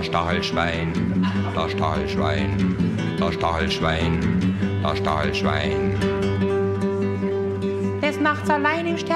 das Stachelschwein, das Stachelschwein, das Stachelschwein, das Stachelschwein. Des Nachts allein im